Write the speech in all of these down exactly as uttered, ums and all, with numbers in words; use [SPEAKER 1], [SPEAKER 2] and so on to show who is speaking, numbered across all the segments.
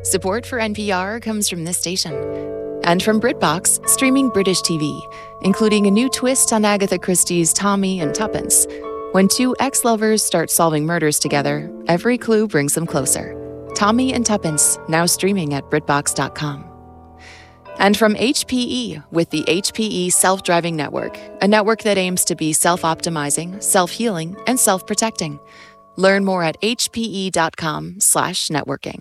[SPEAKER 1] Support for N P R comes from this station and from BritBox, streaming British T V, including a new twist on Agatha Christie's Tommy and Tuppence. When two ex-lovers start solving murders together, every clue brings them closer. Tommy and Tuppence, now streaming at BritBox dot com. And from H P E with the H P E Self-Driving Network, a network that aims to be self-optimizing, self-healing, and self-protecting. Learn more at H P E dot com slash networking.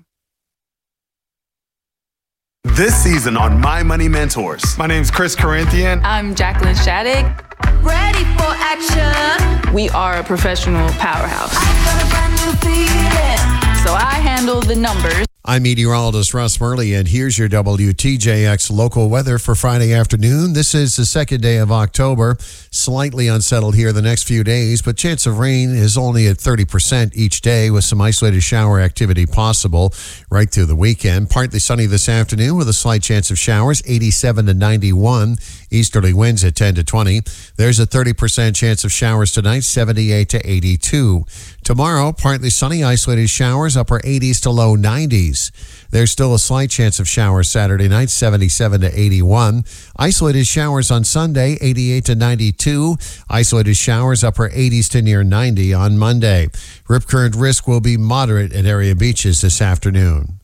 [SPEAKER 2] This season on My Money Mentors. My name's Chris Corinthian.
[SPEAKER 3] I'm Jacqueline Shattuck.
[SPEAKER 4] Ready for action.
[SPEAKER 3] We are a professional powerhouse.
[SPEAKER 4] I got a brand new feeling.
[SPEAKER 3] So I handle the numbers.
[SPEAKER 5] I'm meteorologist Russ Murley, and here's your W T J X local weather for Friday afternoon. This is the second day of October. Slightly unsettled here the next few days, but chance of rain is only at thirty percent each day with some isolated shower activity possible right through the weekend. Partly sunny this afternoon with a slight chance of showers, eighty-seven to ninety-one. Easterly winds at ten to twenty. There's a thirty percent chance of showers tonight, seventy-eight to eighty-two. Tomorrow, partly sunny, isolated showers, upper eighties to low nineties. There's still a slight chance of showers Saturday night, seventy-seven to eighty-one. Isolated showers on Sunday, eighty-eight to ninety-two. Isolated showers, upper eighties to near ninety on Monday. Rip current risk will be moderate at area beaches this afternoon.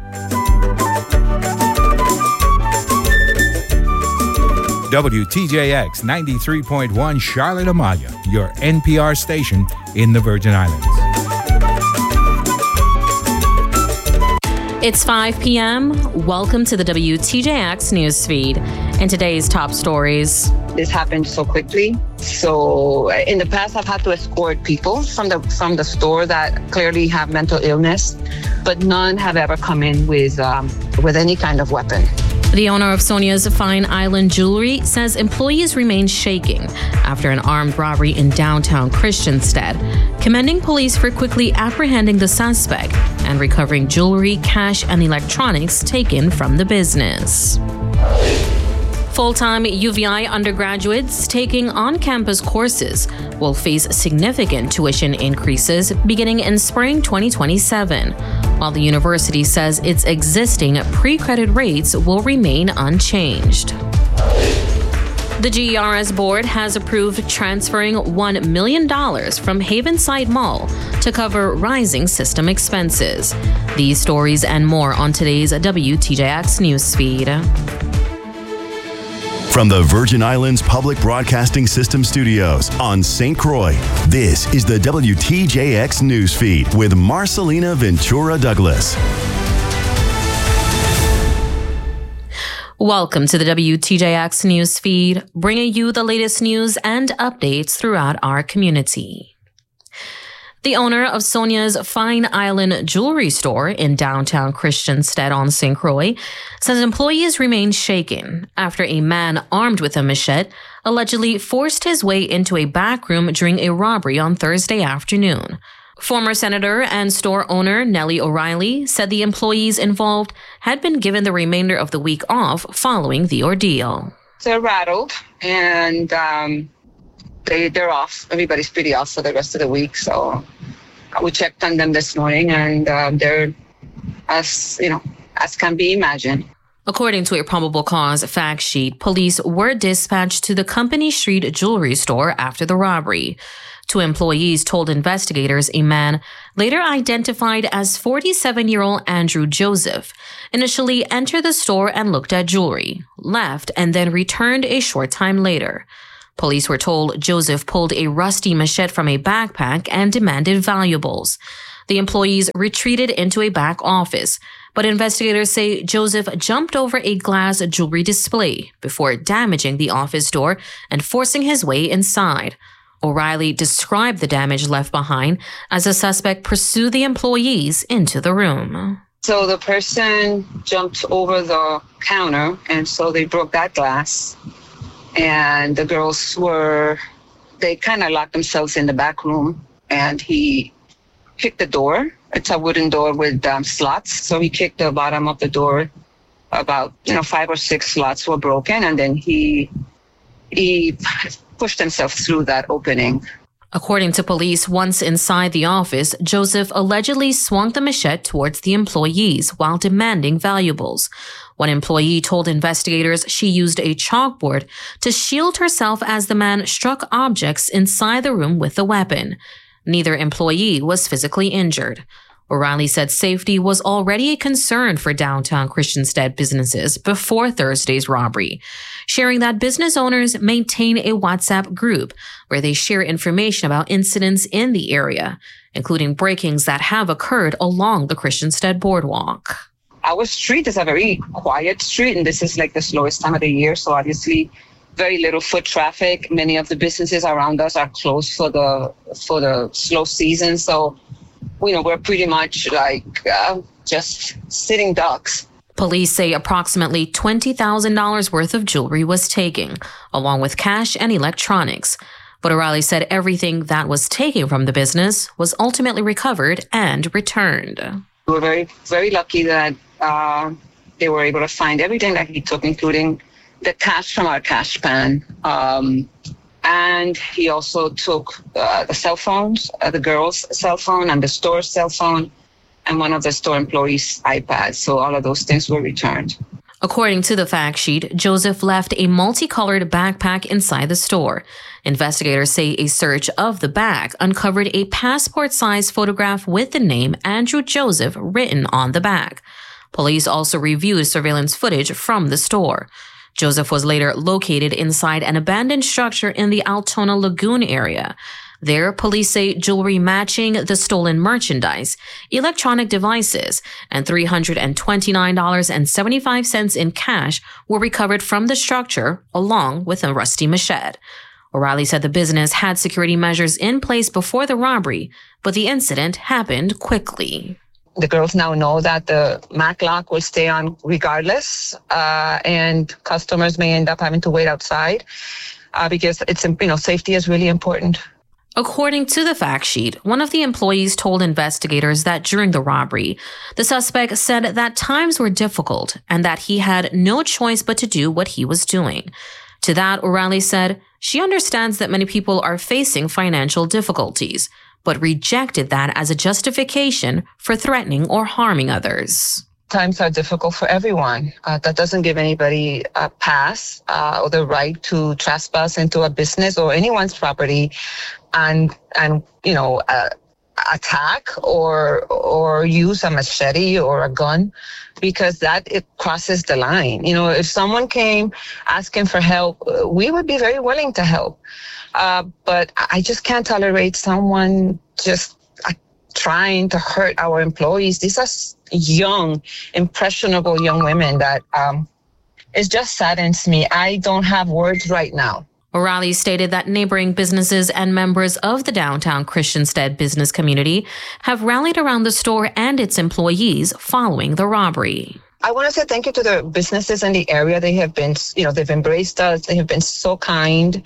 [SPEAKER 6] W T J X ninety-three point one Charlotte Amalia, your N P R station in the Virgin Islands.
[SPEAKER 7] It's five p.m. Welcome to the W T J X news feed. And today's top stories.
[SPEAKER 8] This happened so quickly. So in the past, I've had to escort people from the from the store that clearly have mental illness, but none have ever come in with um, with any kind of weapon.
[SPEAKER 7] The owner of Sonia's Fine Island Jewelry says employees remain shaking after an armed robbery in downtown Christiansted, commending police for quickly apprehending the suspect and recovering jewelry, cash, and electronics taken from the business. Full-time U V I undergraduates taking on-campus courses will face significant tuition increases beginning in spring twenty twenty-seven, while the university says its existing pre-credit rates will remain unchanged. The G E R S board has approved transferring one million dollars from Havenside Mall to cover rising system expenses. These stories and more on today's W T J X newsfeed.
[SPEAKER 9] From the Virgin Islands Public Broadcasting System studios on Saint Croix, this is the W T J X newsfeed with Marcelina Ventura Douglas.
[SPEAKER 7] Welcome to the W T J X newsfeed, bringing you the latest news and updates throughout our community. The owner of Sonia's Fine Island Jewelry store in downtown Christiansted on Saint Croix says employees remain shaken after a man armed with a machete allegedly forced his way into a back room during a robbery on Thursday afternoon. Former Senator and store owner Nellie O'Reilly said the employees involved had been given the remainder of the week off following the ordeal.
[SPEAKER 8] They're rattled and um, they, they're off. Everybody's pretty off for the rest of the week. So we checked on them this morning and uh, they're as, you know, as can be imagined.
[SPEAKER 7] According to a probable cause fact sheet, police were dispatched to the Company Street jewelry store after the robbery. Two employees told investigators a man, later identified as forty-seven-year-old Andrew Joseph, initially entered the store and looked at jewelry, left, and then returned a short time later. Police were told Joseph pulled a rusty machete from a backpack and demanded valuables. The employees retreated into a back office, but investigators say Joseph jumped over a glass jewelry display before damaging the office door and forcing his way inside. O'Reilly described the damage left behind as the suspect pursued the employees into the room.
[SPEAKER 8] So the person jumped over the counter, and so they broke that glass. And the girls were, they kind of locked themselves in the back room, and he kicked the door. It's a wooden door with um, slots. So he kicked the bottom of the door. About, you know, five or six slots were broken, and then he he pushed himself through that opening.
[SPEAKER 7] According to police, once inside the office, Joseph allegedly swung the machete towards the employees while demanding valuables. One employee told investigators she used a chalkboard to shield herself as the man struck objects inside the room with the weapon. Neither employee was physically injured. O'Reilly said safety was already a concern for downtown Christiansted businesses before Thursday's robbery, sharing that business owners maintain a WhatsApp group where they share information about incidents in the area, including break-ins that have occurred along the Christiansted boardwalk.
[SPEAKER 8] Our street is a very quiet street, and this is like the slowest time of the year, so obviously very little foot traffic. Many of the businesses around us are closed for the for the slow season, so you know, we're pretty much like uh, just sitting ducks.
[SPEAKER 7] Police say approximately twenty thousand dollars worth of jewelry was taken, along with cash and electronics. But O'Reilly said everything that was taken from the business was ultimately recovered and returned.
[SPEAKER 8] We were very, very lucky that uh, they were able to find everything that he took, including the cash from our cash pan. Um, And he also took uh, the cell phones, uh, the girl's cell phone and the store's cell phone, and one of the store employees' iPads. So all of those things were returned.
[SPEAKER 7] According to the fact sheet, Joseph left a multicolored backpack inside the store. Investigators say a search of the bag uncovered a passport-sized photograph with the name Andrew Joseph written on the bag. Police also reviewed surveillance footage from the store. Joseph was later located inside an abandoned structure in the Altona Lagoon area. There, police say jewelry matching the stolen merchandise, electronic devices, and three hundred twenty-nine dollars and seventy-five cents in cash were recovered from the structure, along with a rusty machete. O'Reilly said the business had security measures in place before the robbery, but the incident happened quickly.
[SPEAKER 8] The girls now know that the Mac lock will stay on regardless, uh, and customers may end up having to wait outside uh, because it's, you know, safety is really important.
[SPEAKER 7] According to the fact sheet, one of the employees told investigators that during the robbery, the suspect said that times were difficult and that he had no choice but to do what he was doing. To that, O'Reilly said she understands that many people are facing financial difficulties, but rejected that as a justification for threatening or harming others.
[SPEAKER 8] Times are difficult for everyone. Uh, that doesn't give anybody a pass uh, or the right to trespass into a business or anyone's property and, and you know, uh, attack or or use a machete or a gun, because that it crosses the line. You know, if someone came asking for help, we would be very willing to help. Uh, but I just can't tolerate someone just uh, trying to hurt our employees. These are young, impressionable young women that um, it just saddens me. I don't have words right now.
[SPEAKER 7] O'Reilly stated that neighboring businesses and members of the downtown Christiansted business community have rallied around the store and its employees following the robbery.
[SPEAKER 8] I want to say thank you to the businesses in the area. They have been, you know, they've embraced us. They have been so kind.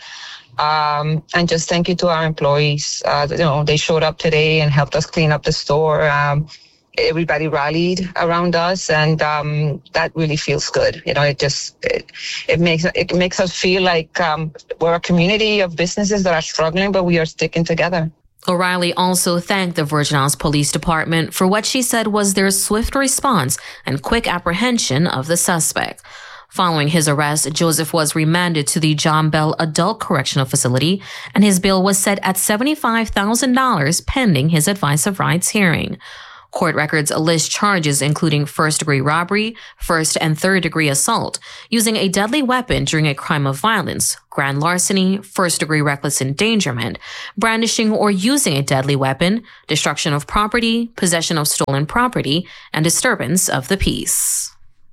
[SPEAKER 8] Um, and just thank you to our employees. Uh, you know, they showed up today and helped us clean up the store. Um, everybody rallied around us, and um, that really feels good. You know, it just it, it makes it makes us feel like um, we're a community of businesses that are struggling, but we are sticking together.
[SPEAKER 7] O'Reilly also thanked the Virgin Isles Police Department for what she said was their swift response and quick apprehension of the suspect. Following his arrest, Joseph was remanded to the John Bell Adult Correctional Facility, and his bail was set at seventy-five thousand dollars pending his advice of rights hearing. Court records list charges including first-degree robbery, first and third-degree assault, using a deadly weapon during a crime of violence, grand larceny, first-degree reckless endangerment, brandishing or using a deadly weapon, destruction of property, possession of stolen property, and disturbance of the peace.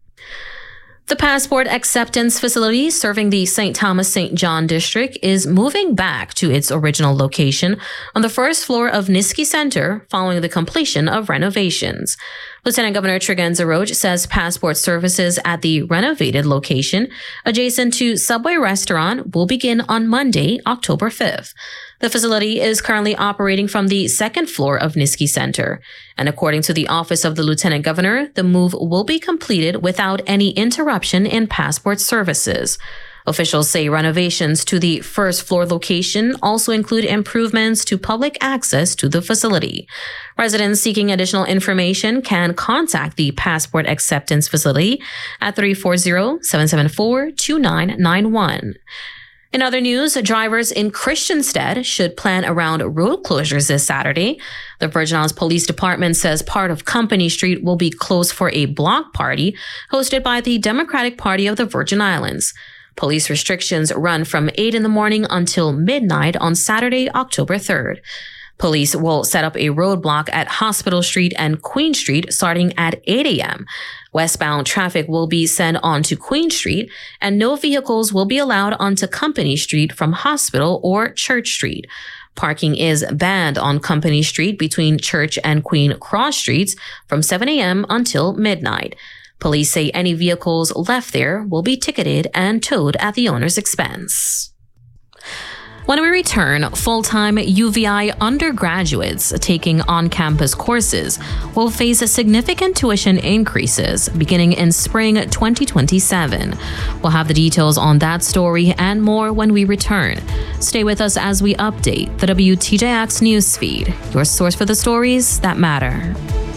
[SPEAKER 7] The passport acceptance facility serving the Saint Thomas Saint John district is moving back to its original location on the first floor of Niski Center following the completion of renovations. Lieutenant Governor Tregenza Roach says passport services at the renovated location adjacent to Subway Restaurant will begin on Monday, October fifth. The facility is currently operating from the second floor of Niski Center, and according to the Office of the Lieutenant Governor, the move will be completed without any interruption in passport services. Officials say renovations to the first floor location also include improvements to public access to the facility. Residents seeking additional information can contact the Passport Acceptance Facility at three four zero, seven seven four, two nine nine one. In other news, drivers in Christiansted should plan around road closures this Saturday. The Virgin Islands Police Department says part of Company Street will be closed for a block party hosted by the Democratic Party of the Virgin Islands. Police restrictions run from eight in the morning until midnight on Saturday, October third. Police will set up a roadblock at Hospital Street and Queen Street starting at eight a.m. Westbound traffic will be sent onto Queen Street, and no vehicles will be allowed onto Company Street from Hospital or Church Street. Parking is banned on Company Street between Church and Queen Cross Streets from seven a.m. until midnight. Police say any vehicles left there will be ticketed and towed at the owner's expense. When we return, full-time U V I undergraduates taking on-campus courses will face significant tuition increases beginning in spring twenty twenty-seven. We'll have the details on that story and more when we return. Stay with us as we update the W T J X newsfeed, your source for the stories that matter.